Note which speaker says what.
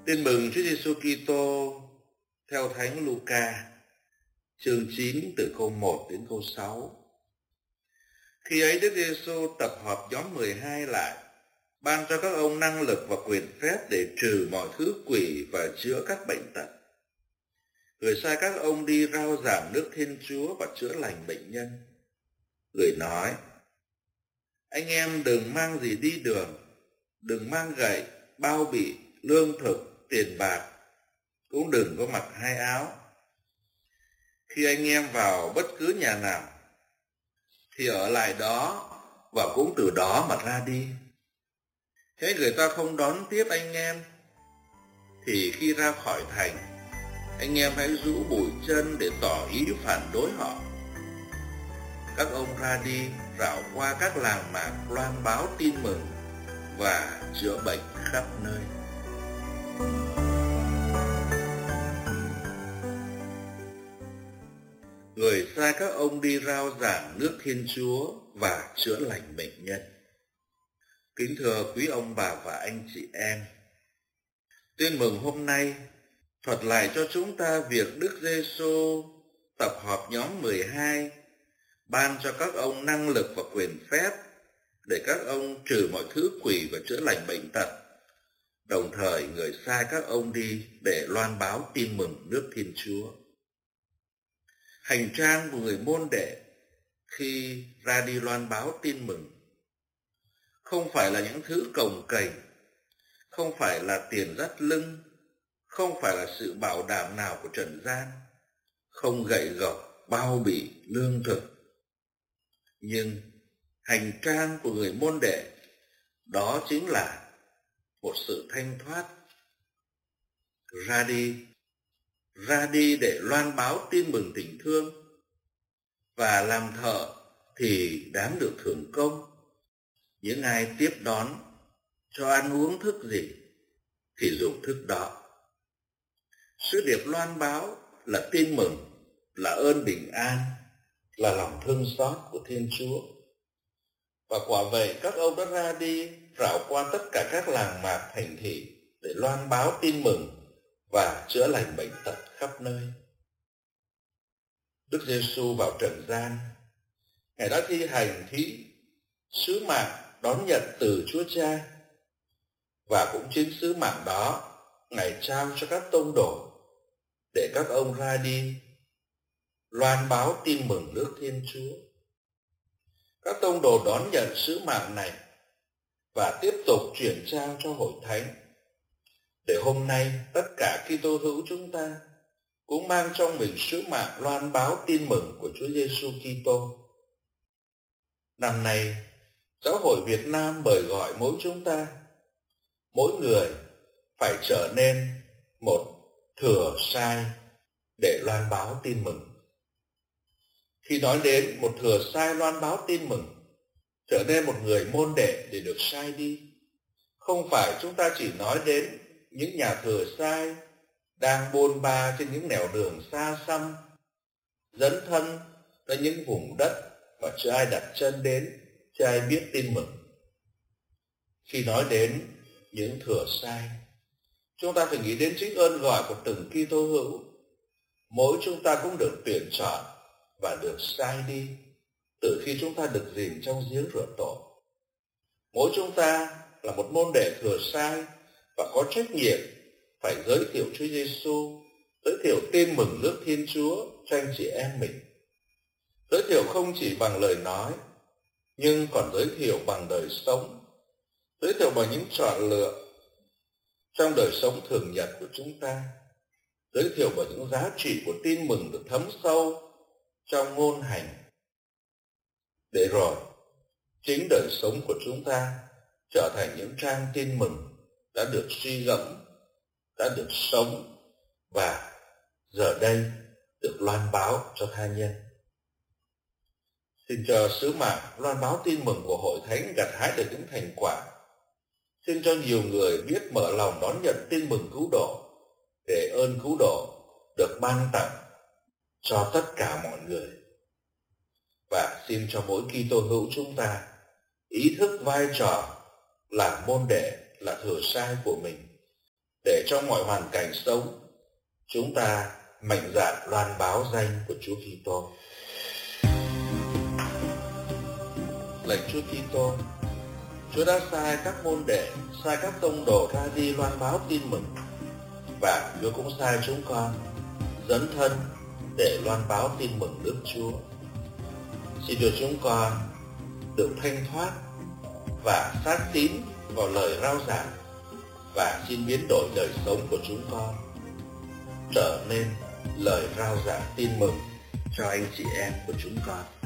Speaker 1: Tin mừng Chúa Giêsu Kitô theo Thánh Luca, chương 9 từ câu 1 đến câu 6. Khi ấy Đức Giêsu tập hợp nhóm 12 lại, ban cho các ông năng lực và quyền phép để trừ mọi thứ quỷ và chữa các bệnh tật. Người sai các ông đi rao giảng nước Thiên Chúa và chữa lành bệnh nhân. Người nói: anh em đừng mang gì đi đường, đừng mang gậy, bao bì, lương thực, tiền bạc, cũng đừng có mặc hai áo. Khi anh em vào bất cứ nhà nào thì ở lại đó và cũng từ đó mà ra đi. Thế người ta không đón tiếp anh em thì khi ra khỏi thành, anh em hãy rũ bụi chân để tỏ ý phản đối họ. Các ông ra đi rảo qua các làng mạc loan báo tin mừng và chữa bệnh khắp nơi. Người sai các ông đi rao giảng nước Thiên Chúa và chữa lành bệnh nhân. Kính thưa quý ông bà và anh chị em, tin mừng hôm nay thuật lại cho chúng ta việc Đức Giêsu tập hợp nhóm 12, ban cho các ông năng lực và quyền phép để các ông trừ mọi thứ quỷ và chữa lành bệnh tật. Đồng thời người sai các ông đi để loan báo tin mừng nước Thiên Chúa. Hành trang của người môn đệ khi ra đi loan báo tin mừng không phải là những thứ cồng kềnh, không phải là tiền dắt lưng, không phải là sự bảo đảm nào của trần gian, không gậy gộc, bao bì, lương thực. Nhưng hành trang của người môn đệ đó chính là một sự thanh thoát. Ra đi để loan báo tin mừng tình thương, và làm thợ thì đáng được thưởng công. Những ai tiếp đón, cho ăn uống thức gì thì dùng thức đó. Sứ điệp loan báo là tin mừng, là ơn bình an, là lòng thương xót của Thiên Chúa. Và quả vậy các ông đã ra đi rảo qua tất cả các làng mạc thành thị để loan báo tin mừng và chữa lành bệnh tật khắp nơi. Đức Giêsu vào trần gian, Ngài đã thi hành sứ mạng đón nhận từ Chúa Cha, và cũng chính sứ mạng đó Ngài trao cho các tông đồ để các ông ra đi loan báo tin mừng nước Thiên Chúa. Các tông đồ đón nhận sứ mạng này và tiếp tục chuyển trao cho hội thánh, để hôm nay tất cả Kitô hữu chúng ta cũng mang trong mình sứ mạng loan báo tin mừng của Chúa Giêsu Kitô. Năm nay, Giáo hội Việt Nam mời gọi mỗi chúng ta, mỗi người phải trở nên một thừa sai để loan báo tin mừng. Khi nói đến một thừa sai loan báo tin mừng, trở nên một người môn đệ để được sai đi, không phải chúng ta chỉ nói đến những nhà thừa sai đang bôn ba trên những nẻo đường xa xăm, dấn thân tới những vùng đất mà chưa ai đặt chân đến, chưa ai biết tin mừng. Khi nói đến những thừa sai, chúng ta phải nghĩ đến chính ơn gọi của từng Kitô hữu. Mỗi chúng ta cũng được tuyển chọn và được sai đi từ khi chúng ta được dìm trong giếng rửa tội. Mỗi chúng ta là một môn đệ thừa sai và có trách nhiệm phải giới thiệu Chúa Giêsu, giới thiệu tin mừng nước Thiên Chúa cho anh chị em mình. Giới thiệu không chỉ bằng lời nói, nhưng còn giới thiệu bằng đời sống, giới thiệu bằng những chọn lựa trong đời sống thường nhật của chúng ta, giới thiệu bằng những giá trị của tin mừng được thấm sâu trong ngôn hành, để rồi chính đời sống của chúng ta trở thành những trang tin mừng đã được suy gẫm, đã được sống và giờ đây được loan báo cho tha nhân. Xin cho sứ mạng loan báo tin mừng của hội thánh gặt hái được những thành quả. Xin cho nhiều người biết mở lòng đón nhận tin mừng cứu độ, để ơn cứu độ được ban tặng cho tất cả mọi người. Và xin cho mỗi Kitô hữu chúng ta ý thức vai trò là môn đệ, là thừa sai của mình, để trong mọi hoàn cảnh sống, chúng ta mạnh dạn loan báo danh của Chúa Kitô. Lạy Chúa Kitô, Chúa đã sai các môn đệ, sai các tông đồ ra đi loan báo tin mừng, và Chúa cũng sai chúng con dấn thân để loan báo tin mừng nước Chúa. Xin đưa chúng con được thanh thoát và xác tín vào lời rao giảng, và xin biến đổi đời sống của chúng con trở nên lời rao giảng tin mừng cho anh chị em của chúng con.